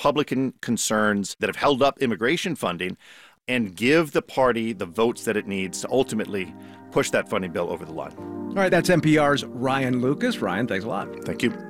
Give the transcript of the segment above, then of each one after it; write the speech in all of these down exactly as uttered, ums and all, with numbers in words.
Republican concerns that have held up immigration funding and give the party the votes that it needs to ultimately push that funding bill over the line. All right, that's N P R's Ryan Lucas. Ryan, thanks a lot. Thank you.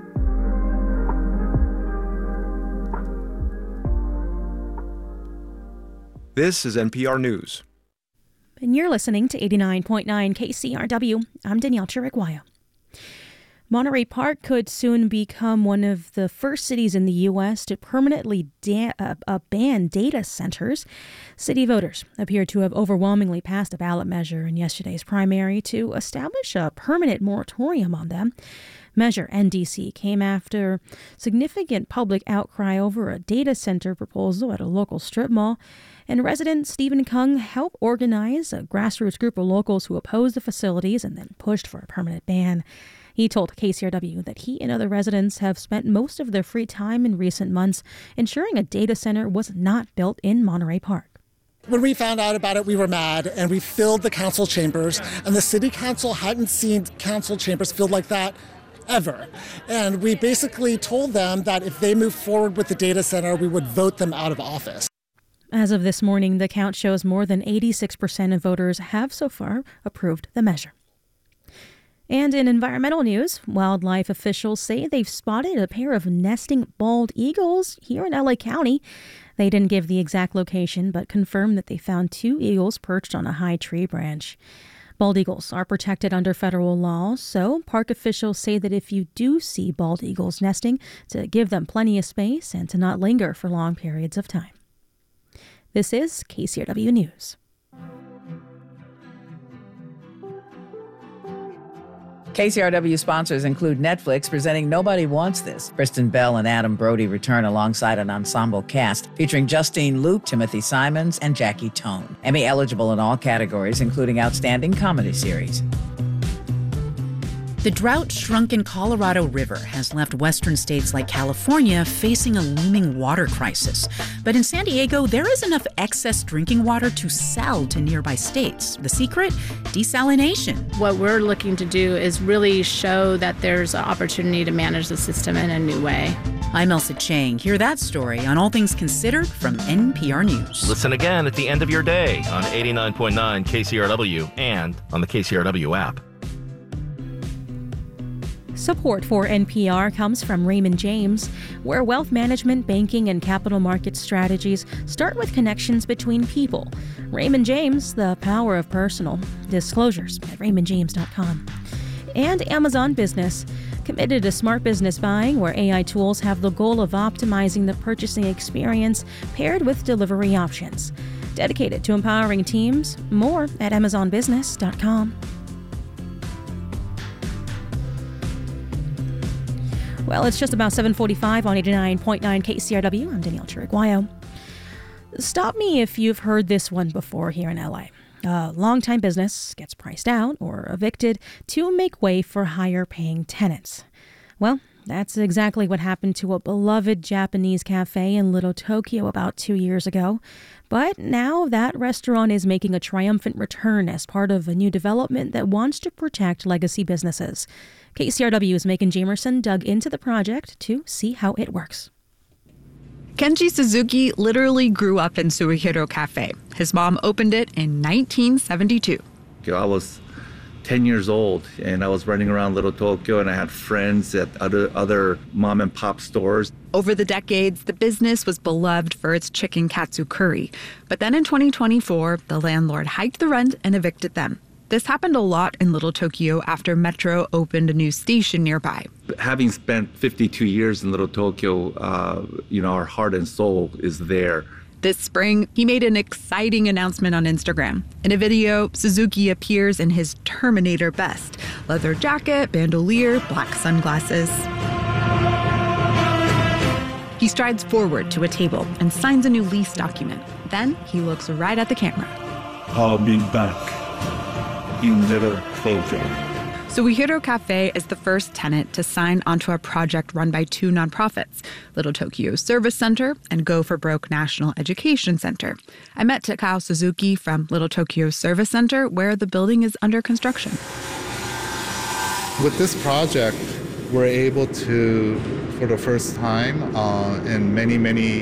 This is N P R News. And you're listening to eighty-nine point nine K C R W. I'm Danielle Chiricquaya. Monterey Park could soon become one of the first cities in the U S to permanently da- uh, uh, ban data centers. City voters appear to have overwhelmingly passed a ballot measure in yesterday's primary to establish a permanent moratorium on them. Measure N D C came after significant public outcry over a data center proposal at a local strip mall, and resident Stephen Kung helped organize a grassroots group of locals who opposed the facilities and then pushed for a permanent ban. He told K C R W that he and other residents have spent most of their free time in recent months ensuring a data center was not built in Monterey Park. When we found out about it, we were mad, and we filled the council chambers, and the city council hadn't seen council chambers filled like that ever. And we basically told them that if they moved forward with the data center, we would vote them out of office. As of this morning, the count shows more than eighty-six percent of voters have so far approved the measure. And in environmental news, wildlife officials say they've spotted a pair of nesting bald eagles here in L A County. They didn't give the exact location, but confirmed that they found two eagles perched on a high tree branch. Bald eagles are protected under federal law, so park officials say that if you do see bald eagles nesting, to give them plenty of space and to not linger for long periods of time. This is K C R W News. K C R W sponsors include Netflix presenting Nobody Wants This. Kristen Bell and Adam Brody return alongside an ensemble cast featuring Justine Luke, Timothy Simons, and Jackie Tone. Emmy eligible in all categories, including Outstanding Comedy Series. The drought-shrunken Colorado River has left western states like California facing a looming water crisis. But in San Diego, there is enough excess drinking water to sell to nearby states. The secret? Desalination. What we're looking to do is really show that there's an opportunity to manage the system in a new way. I'm Elsa Chang. Hear that story on All Things Considered from N P R News. Listen again at the end of your day on eighty-nine point nine K C R W and on the K C R W app. Support for N P R comes from Raymond James, where wealth management, banking, and capital market strategies start with connections between people. Raymond James, the power of personal. Disclosures at raymond james dot com. And Amazon Business, committed to smart business buying, where A I tools have the goal of optimizing the purchasing experience paired with delivery options. Dedicated to empowering teams. More at amazon business dot com. Well, it's just about seven forty-five on eighty-nine point nine K C R W. I'm Danielle Chiricquaya. Stop me if you've heard this one before here in L A. A longtime business gets priced out or evicted to make way for higher-paying tenants. Well, that's exactly what happened to a beloved Japanese cafe in Little Tokyo about two years ago. But now that restaurant is making a triumphant return as part of a new development that wants to protect legacy businesses. K C R W's Megan Jamerson dug into the project to see how it works. Kenji Suzuki literally grew up in Suihiro Cafe. His mom opened it in nineteen seventy-two. I was ten years old and I was running around Little Tokyo and I had friends at other other mom and pop stores. Over the decades, the business was beloved for its chicken katsu curry. But then in twenty twenty-four, the landlord hiked the rent and evicted them. This happened a lot in Little Tokyo after Metro opened a new station nearby. Having spent fifty-two years in Little Tokyo, uh, you know, our heart and soul is there. This spring, he made an exciting announcement on Instagram. In a video, Suzuki appears in his Terminator best, leather jacket, bandolier, black sunglasses. He strides forward to a table and signs a new lease document. Then he looks right at the camera. I'll be back in Little Tokyo. Suihiro Cafe is the first tenant to sign onto a project run by two nonprofits, Little Tokyo Service Center and Go for Broke National Education Center. I met Takao Suzuki from Little Tokyo Service Center, where the building is under construction. With this project, we're able to, for the first time uh, in many, many